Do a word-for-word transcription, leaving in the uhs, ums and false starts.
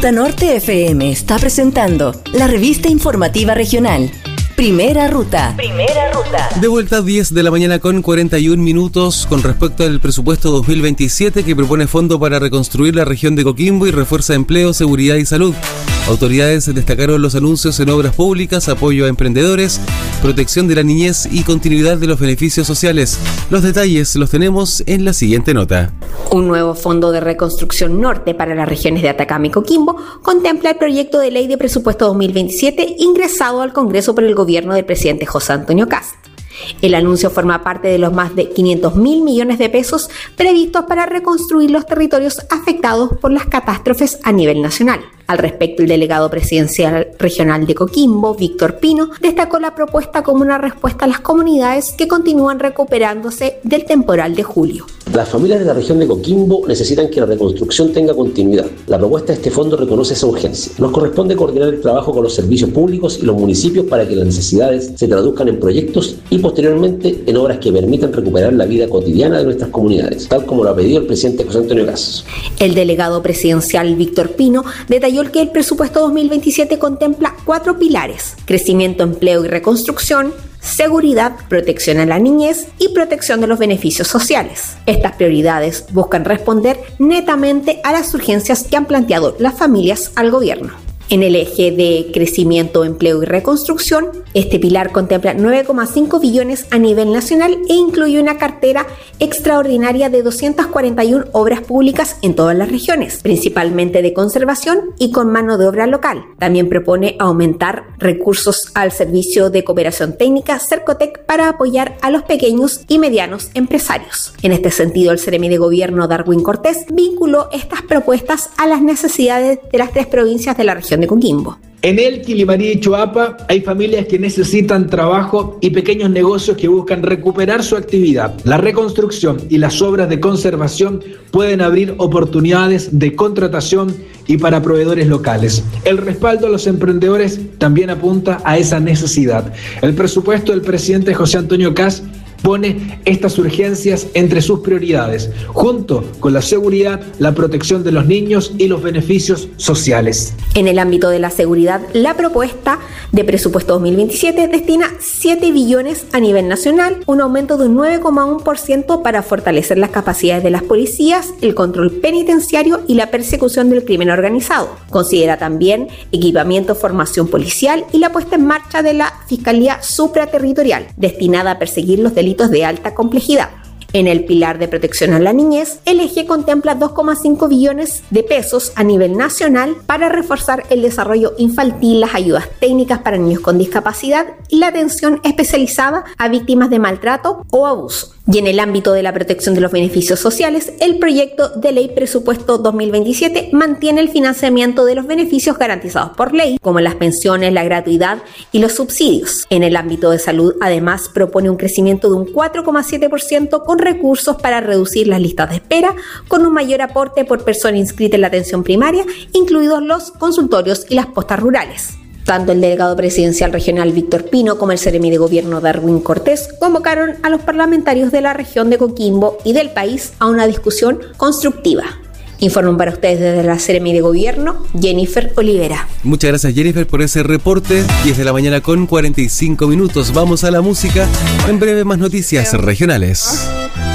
Ruta Norte F M está presentando la revista informativa regional Primera Ruta. Primera Ruta. De vuelta a diez de la mañana con cuarenta y un minutos con respecto al presupuesto dos mil veintisiete que propone fondo para reconstruir la región de Coquimbo y refuerza empleo, seguridad y salud. Autoridades destacaron los anuncios en obras públicas, apoyo a emprendedores, protección de la niñez y continuidad de los beneficios sociales. Los detalles los tenemos en la siguiente nota. Un nuevo Fondo de Reconstrucción Norte para las regiones de Atacama y Coquimbo contempla el proyecto de ley de presupuesto dos mil veintisiete ingresado al Congreso por el gobierno del presidente José Antonio Kast. El anuncio forma parte de los más de quinientos mil millones de pesos previstos para reconstruir los territorios afectados por las catástrofes a nivel nacional. Al respecto, el delegado presidencial regional de Coquimbo, Víctor Pino, destacó la propuesta como una respuesta a las comunidades que continúan recuperándose del temporal de julio. Las familias de la región de Coquimbo necesitan que la reconstrucción tenga continuidad. La propuesta de este fondo reconoce esa urgencia. Nos corresponde coordinar el trabajo con los servicios públicos y los municipios para que las necesidades se traduzcan en proyectos y posteriormente en obras que permitan recuperar la vida cotidiana de nuestras comunidades, tal como lo ha pedido el presidente José Antonio Kast. El delegado presidencial Víctor Pino detalló que el presupuesto dos mil veintisiete contempla cuatro pilares: crecimiento, empleo y reconstrucción, seguridad, protección a la niñez y protección de los beneficios sociales. Estas prioridades buscan responder netamente a las urgencias que han planteado las familias al gobierno. En el eje de crecimiento, empleo y reconstrucción, este pilar contempla nueve coma cinco billones a nivel nacional e incluye una cartera extraordinaria de doscientas cuarenta y una obras públicas en todas las regiones, principalmente de conservación y con mano de obra local. También propone aumentar recursos al servicio de cooperación técnica Cercotec para apoyar a los pequeños y medianos empresarios. En este sentido, el Seremi de Gobierno Darwin Cortés vinculó estas propuestas a las necesidades de las tres provincias de la región de Coquimbo. En el Quilimarí y Choapa hay familias que necesitan trabajo y pequeños negocios que buscan recuperar su actividad. La reconstrucción y las obras de conservación pueden abrir oportunidades de contratación y para proveedores locales. El respaldo a los emprendedores también apunta a esa necesidad. El presupuesto del presidente José Antonio Kast pone estas urgencias entre sus prioridades, junto con la seguridad, la protección de los niños y los beneficios sociales. En el ámbito de la seguridad, la propuesta de presupuesto dos mil veintisiete destina siete billones a nivel nacional, un aumento de un nueve coma uno por ciento para fortalecer las capacidades de las policías, el control penitenciario y la persecución del crimen organizado. Considera también equipamiento, formación policial y la puesta en marcha de la Fiscalía Supraterritorial, destinada a perseguir los delitos de alta complejidad. En el pilar de protección a la niñez, el eje contempla dos coma cinco billones de pesos a nivel nacional para reforzar el desarrollo infantil, las ayudas técnicas para niños con discapacidad y la atención especializada a víctimas de maltrato o abuso. Y en el ámbito de la protección de los beneficios sociales, el proyecto de ley presupuesto dos mil veintisiete mantiene el financiamiento de los beneficios garantizados por ley, como las pensiones, la gratuidad y los subsidios. En el ámbito de salud, además, propone un crecimiento de un cuatro coma siete por ciento con recursos para reducir las listas de espera, con un mayor aporte por persona inscrita en la atención primaria, incluidos los consultorios y las postas rurales. Tanto el delegado presidencial regional Víctor Pino como el Seremi de Gobierno Darwin Cortés convocaron a los parlamentarios de la región de Coquimbo y del país a una discusión constructiva. Informan para ustedes desde la Seremi de Gobierno, Jennifer Olivera. Muchas gracias, Jennifer, por ese reporte. diez de la mañana con cuarenta y cinco minutos. Vamos a la música. En breve más noticias regionales.